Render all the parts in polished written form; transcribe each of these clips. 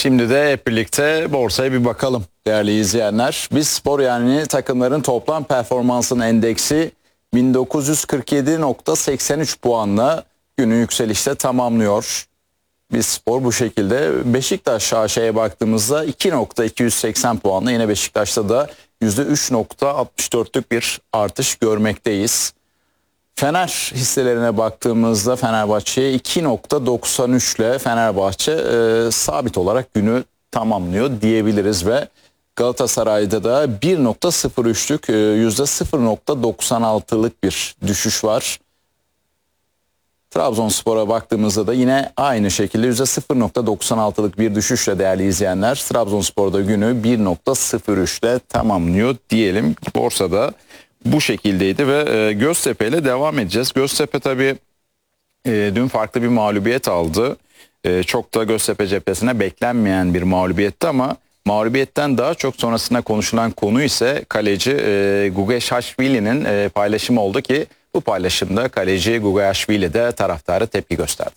Şimdi de hep birlikte borsaya bir bakalım değerli izleyenler. BIST yani takımların toplam performansının endeksi 1947.83 puanla günü yükselişte tamamlıyor. BIST bu şekilde. Beşiktaş AŞ'ye baktığımızda 2.280 puanla, yine Beşiktaş'ta da %3.64'lük bir artış görmekteyiz. Fener hisselerine baktığımızda Fenerbahçe'ye 2.93 ile Fenerbahçe sabit olarak günü tamamlıyor diyebiliriz ve Galatasaray'da da 1.03'lük %0.96'lık bir düşüş var. Trabzonspor'a baktığımızda da yine aynı şekilde %0.96'lık bir düşüşle değerli izleyenler Trabzonspor'da günü 1.03 ile tamamlıyor diyelim. Borsada bu şekildeydi ve Göztepe ile devam edeceğiz. Göztepe tabii dün farklı bir mağlubiyet aldı. Çok da Göztepe cephesine beklenmeyen bir mağlubiyetti ama mağlubiyetten daha çok sonrasında konuşulan konu ise kaleci Gugaşvili'nin paylaşımı oldu ki bu paylaşımda kaleci Gugaşvili de taraftara tepki gösterdi.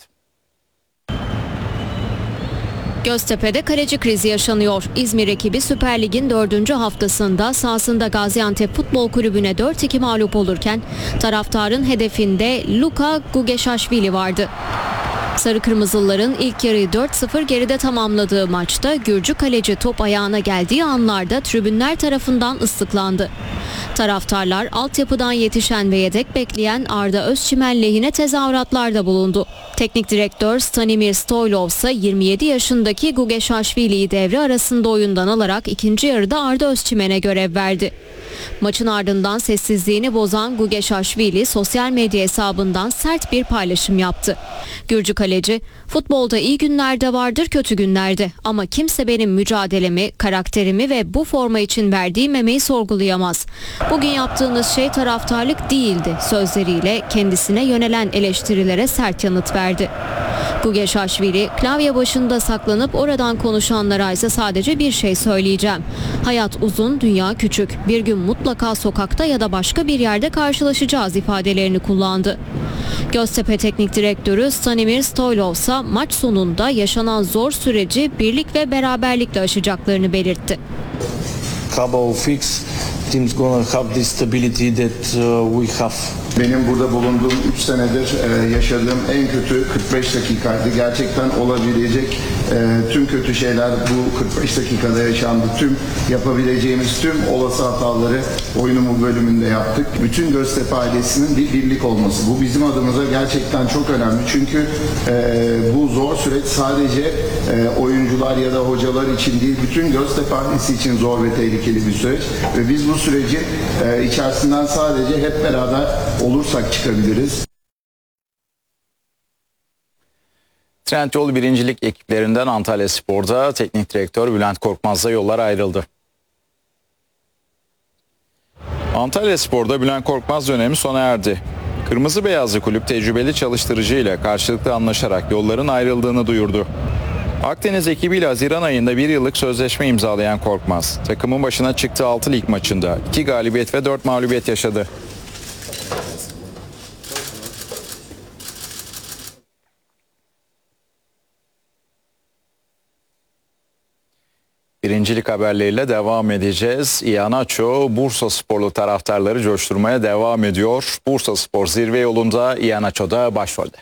Göztepe'de kaleci krizi yaşanıyor. İzmir ekibi Süper Lig'in 4. haftasında sahasında Gaziantep Futbol Kulübü'ne 4-2 mağlup olurken taraftarın hedefinde Luka Gugaşvili vardı. Sarı Kırmızılıların ilk yarıyı 4-0 geride tamamladığı maçta Gürcü kaleci top ayağına geldiği anlarda tribünler tarafından ıslıklandı. Taraftarlar altyapıdan yetişen ve yedek bekleyen Arda Özçimen lehine tezahüratlarda bulundu. Teknik direktör Stanimir Stoylov ise 27 yaşındaki Gugaşvili'yi devre arasında oyundan alarak ikinci yarıda Arda Özçimen'e görev verdi. Maçın ardından sessizliğini bozan Gugaşvili sosyal medya hesabından sert bir paylaşım yaptı. Gürcü kaleci, "Futbolda iyi günler de vardır, kötü günler de, ama kimse benim mücadelemi, karakterimi ve bu forma için verdiğim emeği sorgulayamaz. Bugün yaptığınız şey taraftarlık değildi" sözleriyle kendisine yönelen eleştirilere sert yanıt verdi. Gugaşvili klavye başında saklanıp oradan konuşanlara ise sadece bir şey söyleyeceğim: hayat uzun, dünya küçük. Bir gün mutlaka sokakta ya da başka bir yerde karşılaşacağız ifadelerini kullandı. Göztepe Teknik Direktörü Stanimir Stoylov ise maç sonunda yaşanan zor süreci birlik ve beraberlikle aşacaklarını belirtti. Team's gonna have this stability that we have. Benim burada bulunduğum 3 senedir yaşadığım en kötü 45 dakikaydı. Gerçekten olabilecek tüm kötü şeyler bu 45 dakikada yaşandı. Tüm yapabileceğimiz tüm olası hataları oyunun bu bölümünde yaptık. Bütün Göztepe ailesinin bir birlik olması. Bu bizim adımıza gerçekten çok önemli. Çünkü bu zor süreç sadece oyuncular ya da hocalar için değil, bütün Göztepe ailesi için zor ve tehlikeli bir süreç. Ve biz bu sürecin içerisinden sadece hep beraber olursak çıkabiliriz. Trendyol birincilik ekiplerinden Antalyaspor'da teknik direktör Bülent Korkmaz'la yollar ayrıldı. Antalyaspor'da Bülent Korkmaz dönemi sona erdi. Kırmızı Beyazlı kulüp tecrübeli çalıştırıcı ile karşılıklı anlaşarak yolların ayrıldığını duyurdu. Akdeniz ekibiyle Haziran ayında 1 yıllık sözleşme imzalayan Korkmaz, takımın başına çıktığı 6 lig maçında 2 galibiyet ve 4 mağlubiyet yaşadı. Birincilik haberleriyle devam edeceğiz. Iheanacho Bursasporlu taraftarları coşturmaya devam ediyor. Bursaspor zirve yolunda, Iheanacho da başrolde.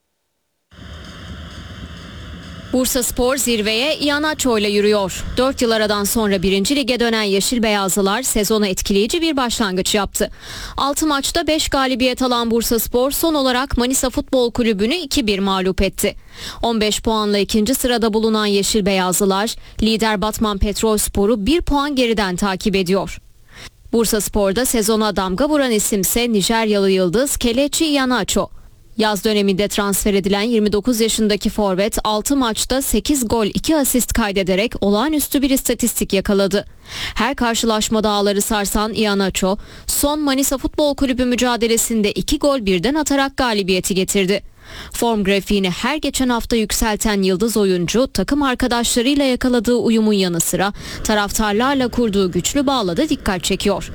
Bursaspor zirveye Iheanacho ile yürüyor. 4 yıl aradan sonra 1. Lig'e dönen Yeşil Beyazlılar sezona etkileyici bir başlangıç yaptı. 6 maçta 5 galibiyet alan Bursaspor son olarak Manisa Futbol Kulübü'nü 2-1 mağlup etti. 15 puanla 2. sırada bulunan Yeşil Beyazlılar lider Batman Petrolspor'u 1 puan geriden takip ediyor. Bursaspor'da sezona damga vuran isimse Nijeryalı yıldız Kelechi Iheanacho. Yaz döneminde transfer edilen 29 yaşındaki forvet 6 maçta 8 gol 2 asist kaydederek olağanüstü bir istatistik yakaladı. Her karşılaşmada ağları sarsan Iheanacho son Manisa Futbol Kulübü mücadelesinde 2 gol birden atarak galibiyeti getirdi. Form grafiğini her geçen hafta yükselten yıldız oyuncu takım arkadaşlarıyla yakaladığı uyumun yanı sıra taraftarlarla kurduğu güçlü bağla da dikkat çekiyor.